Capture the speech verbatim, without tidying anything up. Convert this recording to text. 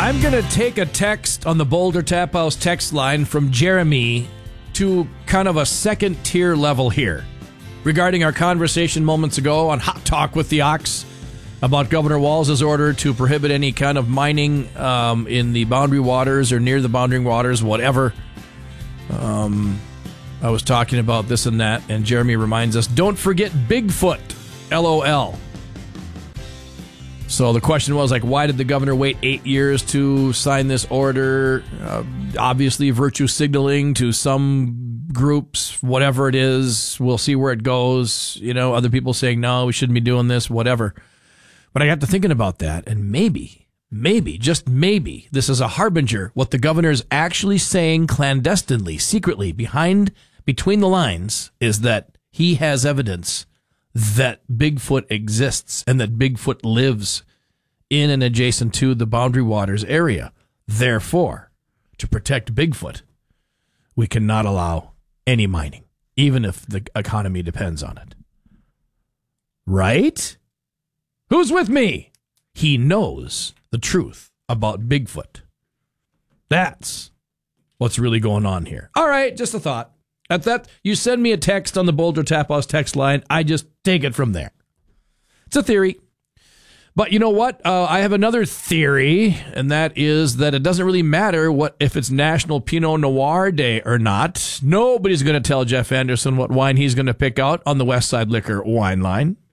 I'm going to take a text on the Boulder Tap House text line from Jeremy to kind of a second tier level here regarding our conversation moments ago on Hot Talk with the Ox about Governor Walz's order to prohibit any kind of mining um, in the boundary waters or near the boundary waters, whatever. Um, I was talking about this and that, and Jeremy reminds us, don't forget Bigfoot, L O L. So the question was, like, why did the governor wait eight years to sign this order? Uh, obviously, virtue signaling to some groups, whatever it is. We'll see where it goes. You know, other people saying, no, we shouldn't be doing this, whatever. But I got to thinking about that, and maybe, maybe, just maybe, this is a harbinger. What the governor's actually saying clandestinely, secretly, behind, between the lines, is that he has evidence that Bigfoot exists and that Bigfoot lives in and adjacent to the boundary waters area. Therefore, to protect Bigfoot, we cannot allow any mining, even if the economy depends on it. Right? Who's with me? He knows the truth about Bigfoot. That's what's really going on here. All right, just a thought. At that, you send me a text on the Boulder Tap House text line. I just take it from there. It's a theory. But you know what? Uh, I have another theory, and that is that it doesn't really matter what if it's National Pinot Noir Day or not. Nobody's going to tell Jeff Anderson what wine he's going to pick out on the Westside Liquor wine line.